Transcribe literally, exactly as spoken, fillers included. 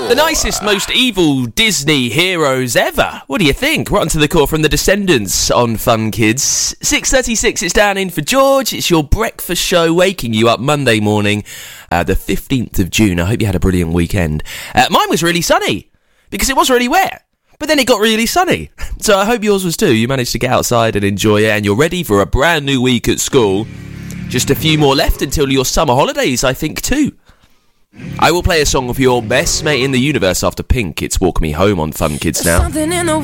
The nicest, most evil Disney heroes ever. What do you think? Right onto the call from the Descendants on Fun Kids. six thirty-six, it's down in for George. It's your breakfast show waking you up Monday morning, uh, the fifteenth of June. I hope you had a brilliant weekend. Uh, mine was really sunny, because it was really wet. But then it got really sunny. So I hope yours was too. You managed to get outside and enjoy it, and you're ready for a brand new week at school. Just a few more left until your summer holidays, I think, too. I will play a song of your best mate in the universe after Pink. It's Walk Me Home on Fun Kids now. Something in the